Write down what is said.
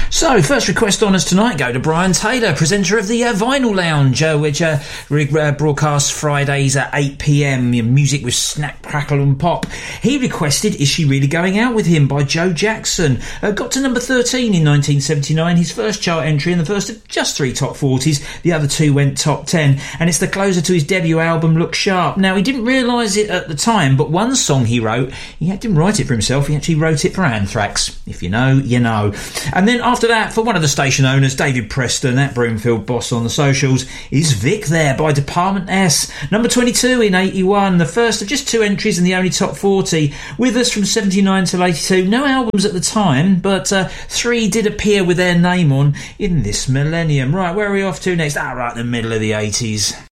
So, first request on us tonight go to Brian Taylor, presenter of the Vinyl Lounge, which broadcasts Fridays at 8pm, music with snap, crackle and pop. He requested Is She Really Going Out With Him by Joe Jackson. Got to number 13 in 1979, his first chart entry and the first of just 3 top 40s. The other 2 went top 10, and it's the closer to his debut album Look Sharp. Now, he didn't realise it at the time, but one song he wrote, he didn't write it for himself, he actually wrote it for Anthrax. If you know, you know. And then after that, for one of the station owners, David Preston, that Broomfield boss on the socials, is Vic There by Department S. Number 22 in 81, the first of just 2 entries in the only top 40. With us from 79 till 82, no albums at the time, but 3 did appear with their name on in this millennium. Right, where are we off to next? Right, the middle of the 80s.